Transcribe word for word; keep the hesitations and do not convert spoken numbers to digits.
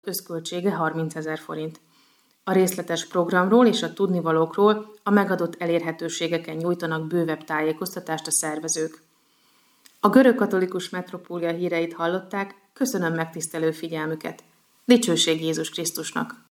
összköltsége harmincezer forint. A részletes programról és a tudnivalókról a megadott elérhetőségeken nyújtanak bővebb tájékoztatást a szervezők. A görögkatolikus metropólia híreit hallották, köszönöm megtisztelő figyelmüket. Dicsőség Jézus Krisztusnak!